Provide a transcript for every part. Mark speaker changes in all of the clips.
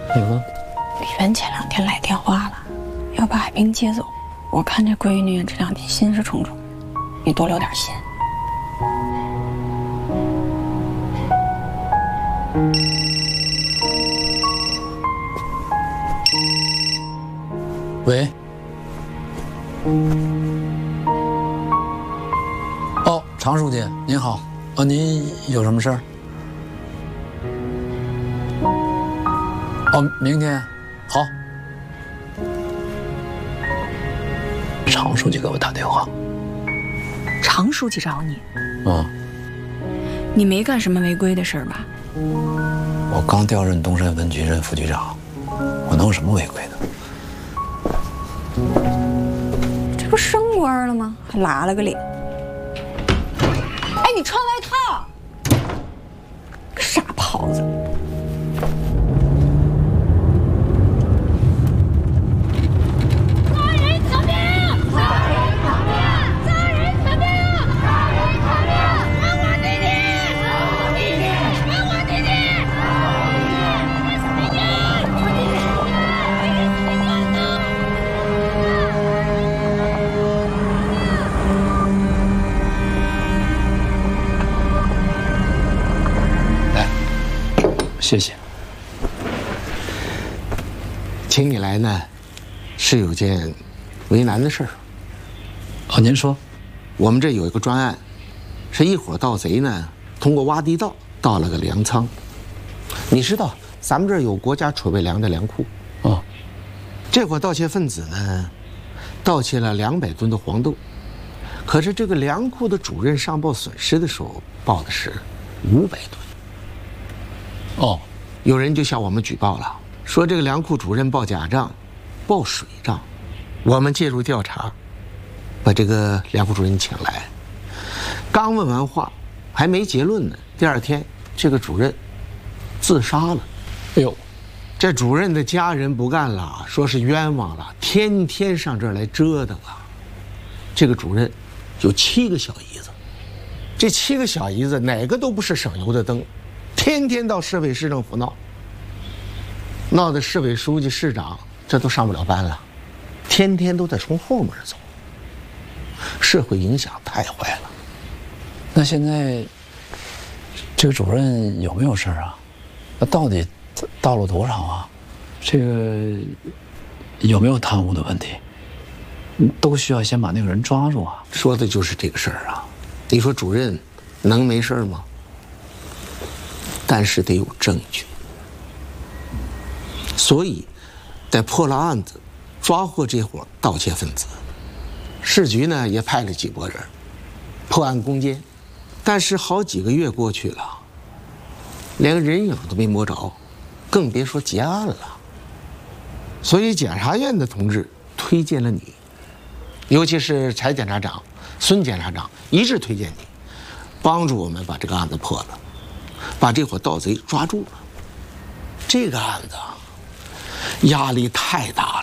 Speaker 1: 你呢？
Speaker 2: 李文前2天来电话了，要把海冰接走。我看这闺女这2天心事重重，你多留点心。
Speaker 1: 喂。哦，常书记您好，您有什么事儿？哦，明天，好。常书记给我打电话。
Speaker 3: 常书记找你？你没干什么违规的事儿吧？
Speaker 1: 我刚调任东山分局任副局长，我能有什么违规的？
Speaker 2: 这不升官了吗？还拉了个脸。哎，你穿外套，个傻狍子。
Speaker 1: 谢谢。
Speaker 4: 请你来呢，是有件为难的事儿。
Speaker 1: 哦，您说。
Speaker 4: 我们这有一个专案，是一伙盗贼呢，通过挖地道盗了个粮仓。你知道，咱们这儿有国家储备粮的粮库。
Speaker 1: 哦。
Speaker 4: 这伙盗窃分子呢，盗窃了200吨的黄豆，可是这个粮库的主任上报损失的时候，报的是500吨。
Speaker 1: 哦，
Speaker 4: 有人就向我们举报了，说这个粮库主任报假账，报水账。我们介入调查，把这个粮库主任请来。刚问完话，还没结论呢。第2天，这个主任自杀了。
Speaker 1: 哎呦，
Speaker 4: 这主任的家人不干了，说是冤枉了，天天上这儿来折腾啊。这个主任有7个小姨子，这7个小姨子哪个都不是省油的灯。天天到市委市政府闹得市委书记、市长这都上不了班了，天天都在从后门走，社会影响太坏了。
Speaker 1: 那现在这个主任有没有事儿啊？那到底盗了多少啊？这个有没有贪污的问题？都需要先把那个人抓住啊。
Speaker 4: 说的就是这个事儿啊。你说主任能没事吗？但是得有证据，所以在破了案子，抓获这伙盗窃分子，市局呢也派了几拨人破案攻坚，但是好几个月过去了，连人影都没摸着，更别说结案了。所以检察院的同志推荐了你，尤其是柴检察长、孙检察长一致推荐你，帮助我们把这个案子破了。把这伙盗贼抓住了，这个案子压力太大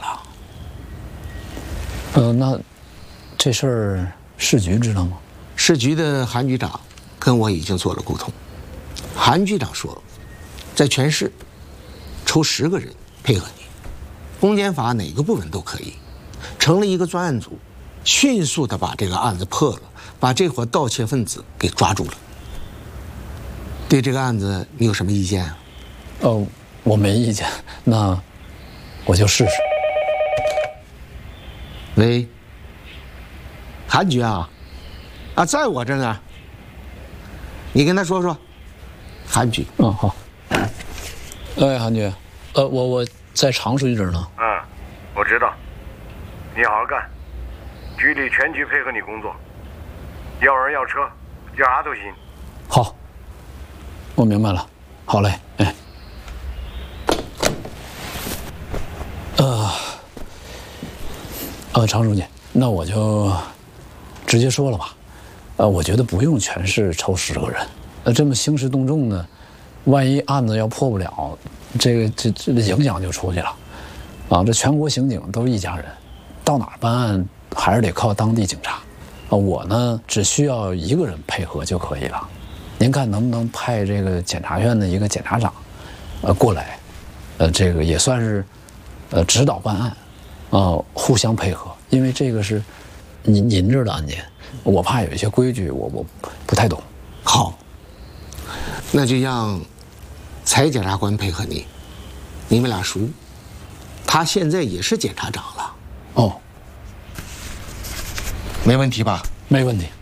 Speaker 4: 了。
Speaker 1: 那这事儿市局知道吗？
Speaker 4: 市局的韩局长跟我已经做了沟通。韩局长说，在全市抽10个人配合你，公检法哪个部门都可以，成立一个专案组，迅速的把这个案子破了，把这伙盗窃分子给抓住了。对这个案子你有什么意见啊？
Speaker 1: 我没意见，那我就试试。
Speaker 4: 喂，韩局啊，在我这呢，你跟他说说。韩局。
Speaker 1: 好。哎，韩局，我在常书记这儿呢。
Speaker 5: 我知道，你好好干，局里全局配合你工作，要人要车，要啥都行。
Speaker 1: 好。我明白了，好嘞，哎，常书记，那我就直接说了吧，我觉得不用全市抽10个人，这么兴师动众呢，万一案子要破不了，这影响就出去了，这全国刑警都是一家人，到哪儿办案还是得靠当地警察，我呢只需要1个人配合就可以了。您看能不能派这个检察院的一个检察长，过来， 这个也算是指导办案，互相配合，因为这个是您这儿的案件，我怕有一些规矩我不太懂。
Speaker 4: 好，那就让蔡检察官配合你，你们俩熟，他现在也是检察长了。
Speaker 1: 哦，
Speaker 4: 没问题吧？
Speaker 1: 没问题。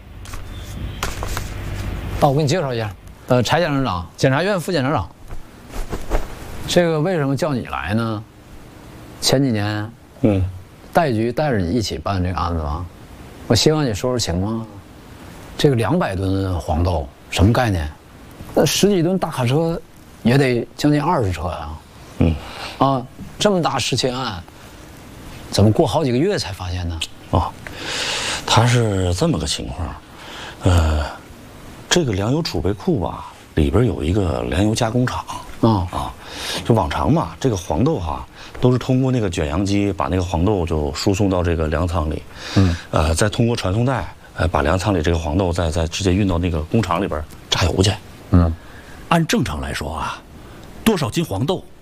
Speaker 1: 我给你介绍一下，柴检察长，检察院副检察长。这个为什么叫你来呢？前几年，戴局带着你一起办这个案子吧，我希望你说说情况。这个200吨黄豆什么概念？那10几吨大卡车也得将近20车呀。这么大失窃案，怎么过好几个月才发现呢？
Speaker 6: 他是这么个情况，这个粮油储备库吧，里边有一个粮油加工厂。就往常嘛，这个黄豆都是通过那个卷扬机把那个黄豆就输送到这个粮仓里，再通过传送带，把粮仓里这个黄豆再直接运到那个工厂里边榨油去。
Speaker 7: 按正常来说多少斤黄豆